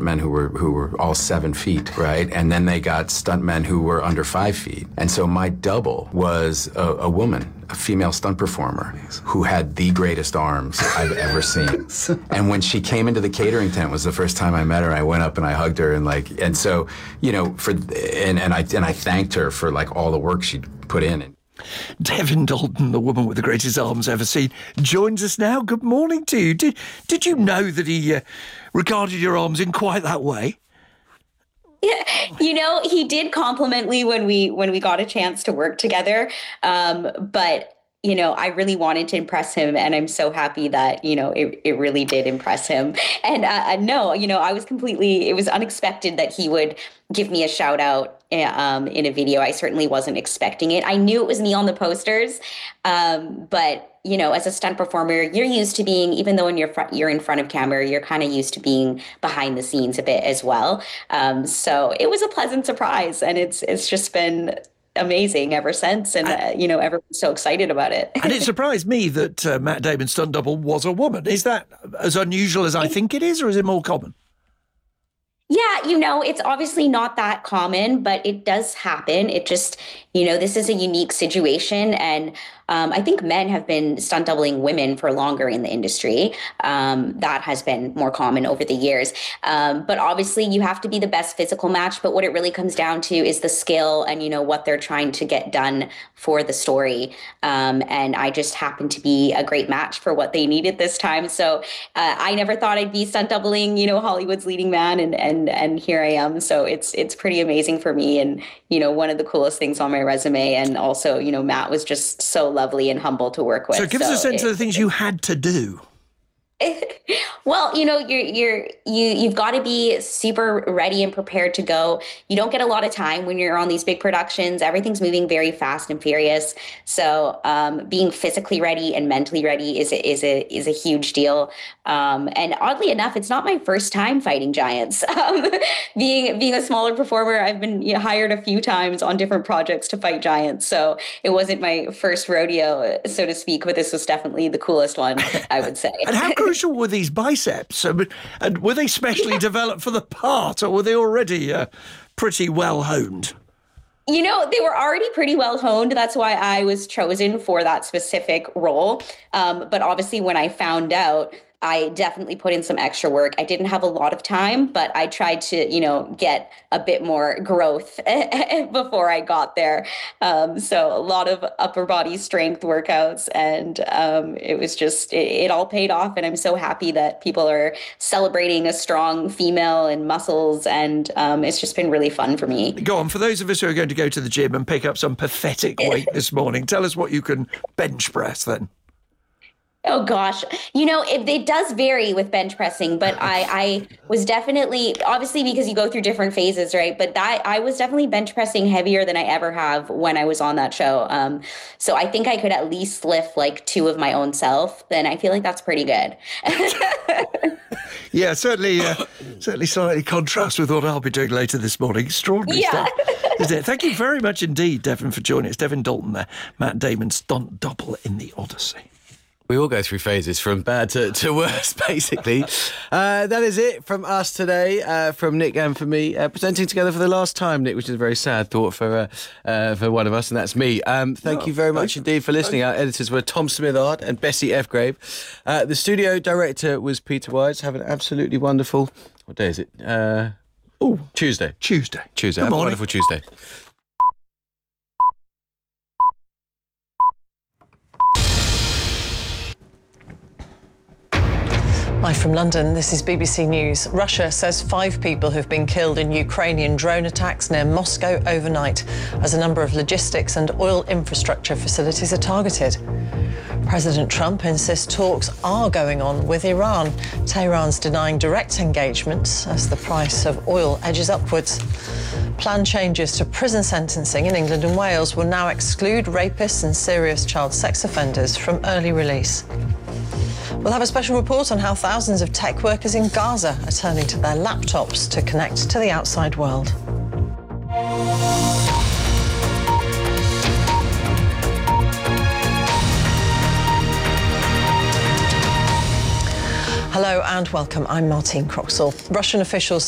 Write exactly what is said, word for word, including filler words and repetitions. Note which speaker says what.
Speaker 1: stuntmen who were who were all seven feet, right? And then they got stuntmen who were under five feet. And so my double was a, a woman, a female stunt performer who had the greatest arms I've ever seen. And when she came into the catering tent, was the first time I met her. I went up and I hugged her, and like, and so, you know, for and and I and I thanked her for like all the work she'd put in.
Speaker 2: Devin Dalton, the woman with the greatest arms ever seen, joins us now. Good morning to you. Did did you know that he uh, regarded your arms in quite that way?
Speaker 3: Yeah, you know, he did compliment me when we when we got a chance to work together. Um, but you know, I really wanted to impress him, and I'm so happy that, you know, it, it really did impress him. And uh, no, you know, I was completely, it was unexpected that he would give me a shout out um, in a video. I certainly wasn't expecting it. I knew it was me on the posters, um, but you know, as a stunt performer, you're used to being, even though in your front, you're in front of camera, you're kind of used to being behind the scenes a bit as well. Um, so it was a pleasant surprise, and it's it's just been amazing ever since, and uh, you know, everyone's so excited about it.
Speaker 2: And it surprised me that uh, Matt Damon's stunt double was a woman. Is that as unusual as I think it is, or is it more common?
Speaker 3: Yeah, you know, it's obviously not that common, but it does happen. It just, you know, this is a unique situation. And um, I think men have been stunt doubling women for longer in the industry. Um, that has been more common over the years. Um, but obviously you have to be the best physical match. But what it really comes down to is the skill and, you know, what they're trying to get done for the story. Um, and I just happened to be a great match for what they needed this time. So uh, I never thought I'd be stunt doubling, you know, Hollywood's leading man, and, and And, and here I am. So it's it's pretty amazing for me, and, you know, one of the coolest things on my resume. And also, you know, Matt was just so lovely and humble to work with.
Speaker 2: So give us a sense
Speaker 3: it,
Speaker 2: of the things you had to do.
Speaker 3: Well, you know, you're you're you you've got to be super ready and prepared to go. You don't get a lot of time when you're on these big productions. Everything's moving very fast and furious. So um, being physically ready and mentally ready is a, is a is a huge deal. Um, and oddly enough, it's not my first time fighting giants. Um, being being a smaller performer, I've been you know, hired a few times on different projects to fight giants. So it wasn't my first rodeo, so to speak. But this was definitely the coolest one, I would say.
Speaker 2: And how crucial were these biceps? And were they specially developed for the part, or were they already uh, pretty well honed?
Speaker 3: You know, they were already pretty well honed. That's why I was chosen for that specific role. Um, but obviously, when I found out, I definitely put in some extra work. I didn't have a lot of time, but I tried to, you know, get a bit more growth before I got there. Um, so a lot of upper body strength workouts, and um, it was just, it, it all paid off. And I'm so happy that people are celebrating a strong female and muscles. And um, it's just been really fun for me.
Speaker 2: Go on, for those of us who are going to go to the gym and pick up some pathetic weight this morning, tell us what you can bench press then.
Speaker 3: Oh, gosh. You know, it, it does vary with bench pressing, but I, I was definitely, obviously because you go through different phases, right? But that I was definitely bench pressing heavier than I ever have when I was on that show. Um, so I think I could at least lift like two of my own self. Then I feel like that's pretty good.
Speaker 2: Yeah, certainly, uh, certainly slightly contrast with what I'll be doing later this morning. Extraordinary
Speaker 3: yeah.
Speaker 2: stuff, isn't it? Thank you very much indeed, Devin, for joining us. Devin Dalton there, Matt Damon's stunt double in The Odyssey.
Speaker 4: We all go through phases from bad to, to worse, basically. Uh, that is it from us today, uh, from Nick and for me, uh, presenting together for the last time, Nick, which is a very sad thought for uh, uh, for one of us, and that's me. Um, thank oh, you very much indeed for listening. Our editors were Tom Smithard and Bessie Efgrave. Uh, the studio director was Peter Wise. Have an absolutely wonderful... What day is it? Uh,
Speaker 2: oh,
Speaker 4: Tuesday.
Speaker 2: Tuesday.
Speaker 4: Tuesday.
Speaker 2: Good
Speaker 4: Have a
Speaker 2: morning.
Speaker 4: wonderful Tuesday.
Speaker 5: Live from London, this is B B C News. Russia says five people have been killed in Ukrainian drone attacks near Moscow overnight as a number of logistics and oil infrastructure facilities are targeted. President Trump insists talks are going on with Iran. Tehran's denying direct engagement as the price of oil edges upwards. Planned changes to prison sentencing in England and Wales will now exclude rapists and serious child sex offenders from early release. We'll have a special report on how thousands of tech workers in Gaza are turning to their laptops to connect to the outside world. Hello and welcome. I'm Martine Croxall. Russian officials